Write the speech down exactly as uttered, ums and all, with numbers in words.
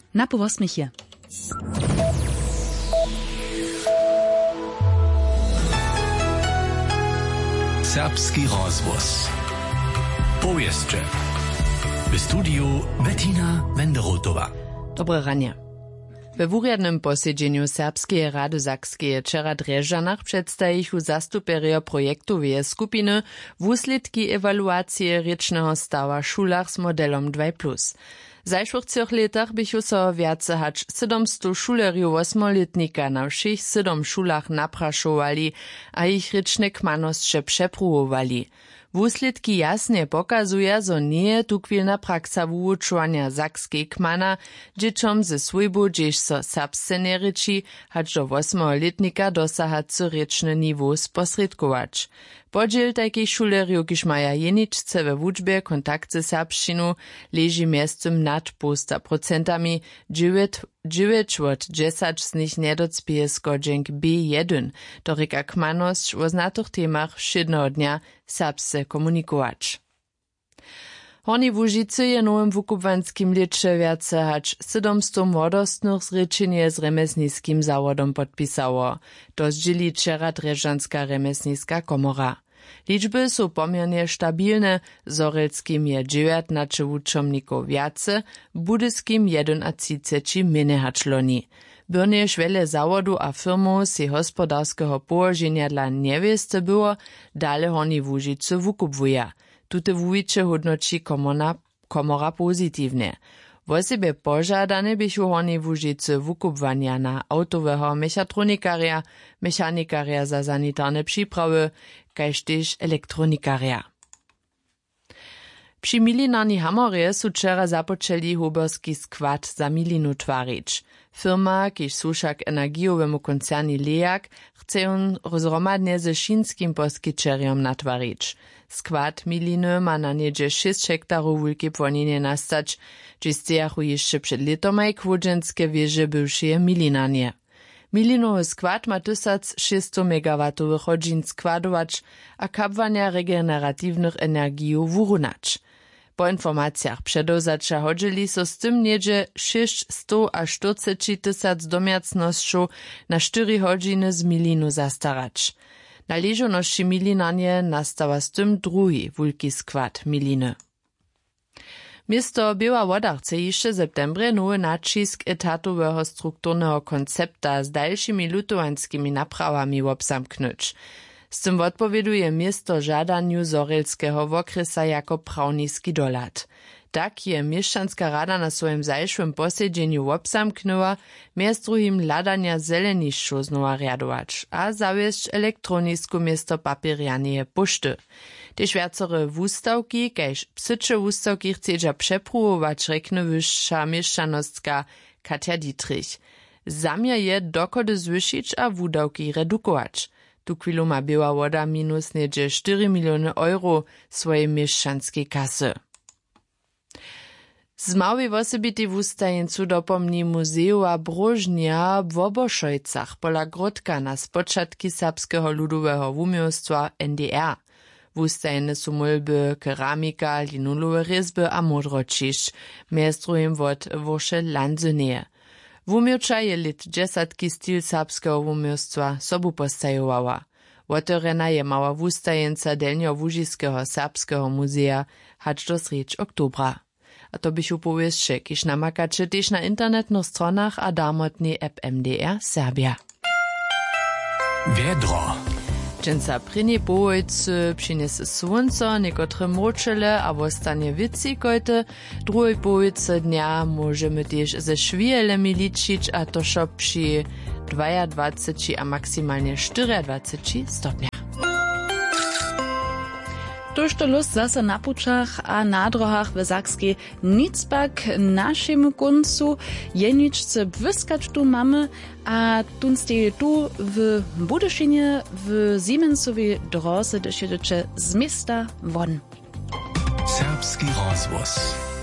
Na powosmich je. Serbski rozvoz. Powieszcze. W studiu Bettina Wenderotowa. Dobre ranie. We wurjadnym posiedzeniu Serbskeje Rady Sakskeje wczera Drežanach przedstawichu zastuperio projektoweje skupiny wuslidki ewaluacije rečného stawa šulach z modelom dwa plus. W zajszłych latach bychu so wiace hacz siedemsto šulerju osmoletnika na všich siedem šulach napraszowali, a ich rečne kmanostše přepruwowali. Wuslidki jasnie pokazuje, zo nie tukwilna praksa wuučovanja sakskej kmana, dźěćom ze swojbu, dźež so serbsce nerěči, hač do osmoletnika dosahacu rečny niwo sposredkować. Podźěl takich šulerju, kiž maja jeničce we wučbě kontakt ze serbšćinu, leži miestem nad posta procentami, dziewięć od dziesięć z nich nedocpije skodźenk B jeden, do reka kmanosć o znatych temach všedného dnia serbsce komunikować. Horni Łužicy je nowym wukubłanskim leče wiace hacz siedemsto młodostnych zrečenje z remesniskim zawodom podpisało. To zdzieli wczera Drežanska remesniska komora. Liczby są pomiernie stabilne, Zorelskim je dziewiętnaście wučomników wiace, Budyskim třicet jeden mene hačloni. Byrnie szwele zawodu a firmu si hospodarskiego położenia dla niewiesty było, dale horni Łužicy wukubwuja. Tute wujiče hodnoči komora, komora pozitívne. Vo sebe požadane bychu horni Łužicy wukubwania na autoweho mechatronikaria, mechanikaria za sanitarne příprawy, kaž tež elektronikaria. Przy milinarni hamorje su wczera započeli huberski skład za milinu twarić. Firma, kiž słušak energijowemu koncerni Lejak, chce on rozromadnie ze šinskim poskyčerjom natwarić. Skład miliny ma na niedzie sześć hektarów wielkie płonienie nastać, gdzie stejachu jeszcze przed letomaj kwodzenskie wieże bywszeje milinanie. Milinowy skład ma tysiąc sześćset megawatowych godzin składować, a kapwania regeneratywnych energijów wurunać. Po informacjach przedozacza chodzili so z tym niedzie sześćset aż czterdzieści tysięcy domiacnością na cztery godziny z milinu zastarać. Na leżoności milinanie nastawa z tym drugi wielki skład miliny. Miasto Biała Woda chce jeszcze w septembrze nowy nacisk etatowego strukturnego koncepta z dalszymi lutowanskimi naprawami obsamknąć. Z tym odpowieduje miasto żadaniu Zorelskiego wokresa jako prawniski dolat. Tak je mieszczanska rada na swoim zajszłym posiedzeniu obsamknęła, miast drugim ladania zeleniszczu znowa riadować, a zawieść elektronisku miesto papierjanieje pošty. Tež viacore wustawki, kaž psycze wustawki chcedža přepruwować, rekne wyższa mieszczanostka Katja Dietrich. Zamiar je dokody zwyšić a wudawki redukować. Tu chwilu ma Biała Woda minus niedzie cztery miliony euro swojej mieszczanskiej kasy. Z małej osobitej wustajeńcu dopomni Muzeua Brożnia w Oboszojcach pola Grodka na spoczatki serbskiego ludowego wumiostwa N D R. Wustajene su mulby, keramika, linulowe rezby a modročišć, mjez drugim wot woše landzyneje. Wumiocza je lit dżesatki styl serbskiego wumiostwa sobu postajowała. Wotorena je mała wustajenca Delnio-Łužiskiego serbskiego muzea, hacz do sreć oktobra. A to bych upowieszcze, kiż namakacze też na internetnych stronach a damotnej app M D R Serbia. Wiedro. Dżęca prynie połojcy przyniesie słońco, niekotre mroczele, a wostanie wici kojte. Drugiej połojcy dnia możemy też ze szwielemi liczyć, a to szop przy dwudziestym dwoma a maksymalnie czterdziestym stopniach. Tož to lust zase na pučach a na drohach v Sakskej nic pak našemu koncu jeničce bwyskać tu mamy, a tunsteje tu w Budyszynie w Siemensowej drodze, gdyż jedziecie z miasta won. Serbski rozvoz.